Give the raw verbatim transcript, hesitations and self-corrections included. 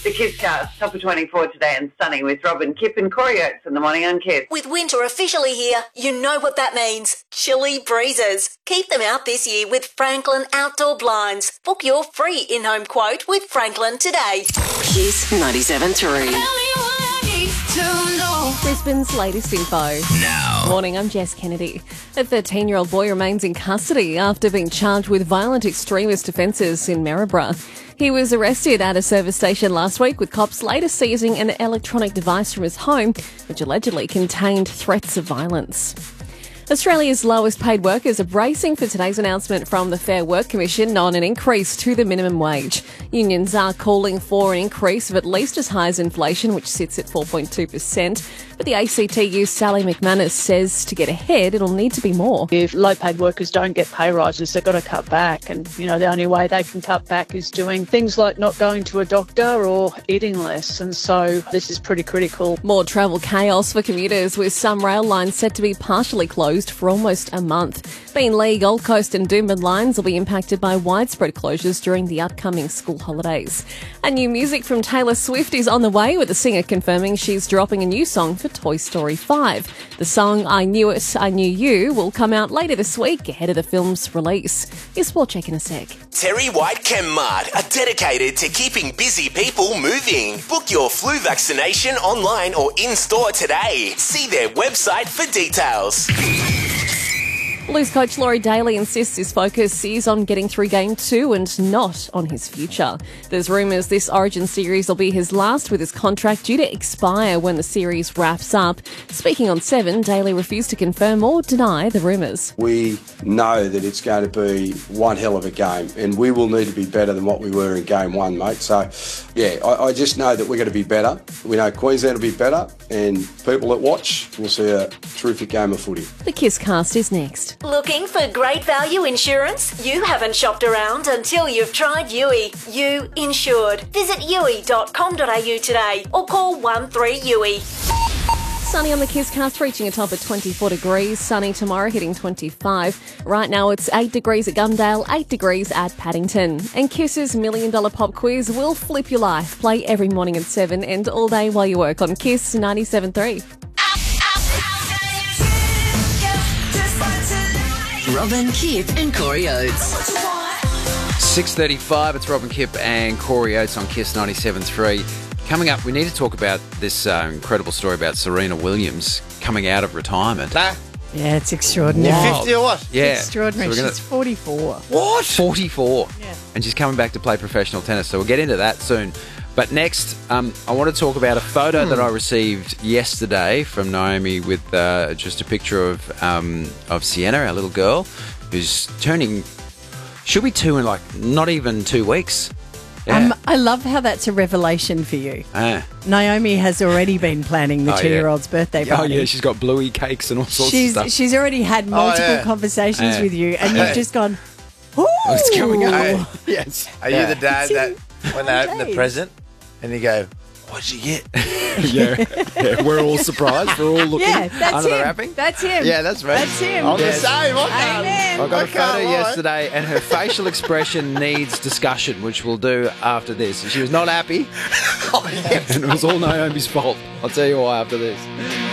The Kiss Cast, top of twenty-four today and sunny with Robin, Kip and Corey Oates in the morning on Kiss. With winter officially here, you know what that means. Chilly breezes. Keep them out this year with Franklin Outdoor Blinds. Book your free in-home quote with Franklin today. Kiss ninety-seven point three. Brisbane's latest info. Now. Morning, I'm Jess Kennedy. A thirteen-year-old boy remains in custody after being charged with violent extremist offences in Maryborough. He was arrested at a service station last week, with cops later seizing an electronic device from his home, which allegedly contained threats of violence. Australia's lowest paid workers are bracing for today's announcement from the Fair Work Commission on an increase to the minimum wage. Unions are calling for an increase of at least as high as inflation, which sits at four point two percent. But the A C T U's Sally McManus says to get ahead, it'll need to be more. If low-paid workers don't get pay rises, they've got to cut back. And, you know, the only way they can cut back is doing things like not going to a doctor or eating less. And so this is pretty critical. More travel chaos for commuters, with some rail lines set to be partially closed for almost a month. Beenleigh, Gold Coast and Doomben lines will be impacted by widespread closures during the upcoming school holidays. And new music from Taylor Swift is on the way, with the singer confirming she's dropping a new song for Toy Story five. The song I Knew It, I Knew You will come out later this week ahead of the film's release. Your sport check in a sec. Terry White Chemmart are dedicated to keeping busy people moving. Book your flu vaccination online or in-store today. See their website for details. Blues coach Laurie Daly insists his focus is on getting through game two and not on his future. There's rumours this Origin series will be his last, with his contract due to expire when the series wraps up. Speaking on Seven, Daly refused to confirm or deny the rumours. We know that it's going to be one hell of a game, and we will need to be better than what we were in game one, mate. So, yeah, I, I just know that we're going to be better. We know Queensland will be better, and people that watch will see a terrific game of footy. The Kiss Cast is next. Looking for great value insurance? You haven't shopped around until you've tried U I. You Insured. Visit u i dot com dot a u today or call one three U I. Sunny on the Kiss Cast, reaching a top of twenty-four degrees. Sunny tomorrow, hitting twenty-five. Right now it's eight degrees at Gumdale, eight degrees at Paddington. And Kiss's Million Dollar Pop Quiz will flip your life. Play every morning at seven and all day while you work on Kiss ninety-seven point three. Robin, Kip and Corey Oates. six thirty-five, it's Robin, Kip and Corey Oates on Kiss ninety-seven point three. Coming up, we need to talk about this uh, incredible story about Serena Williams coming out of retirement. Nah. Yeah, it's extraordinary. You're fifty or what? Yeah. It's extraordinary. So gonna... She's forty-four. What? forty-four. Yeah. And she's coming back to play professional tennis, so we'll get into that soon. But next, um, I want to talk about a photo hmm. that I received yesterday from Naomi with uh, just a picture of um, of Sienna, our little girl, who's turning, she'll be two in like not even two weeks. Yeah. Um, I love how that's a revelation for you. Ah. Naomi has already been planning the Oh, two-year-old's yeah. birthday Oh, party. yeah, she's got bluey cakes and all sorts she's, of stuff. She's already had multiple Oh, yeah. conversations Yeah. with you, and Yeah. you've just gone, ooh. What's going on? Hey, Yes. Are Yeah. you the dad It's that in when they open the days. present and you go, what'd you get? yeah. yeah, we're all surprised. We're all looking Yeah, that's under him. the wrapping. That's him. Yeah, that's right. That's him. I'm Yes. the same. I can't. Amen. I got a I can't photo lie. yesterday, and her facial expression needs discussion, which we'll do after this. She was not happy, Oh, yes. and it was all Naomi's fault. I'll tell you why after this.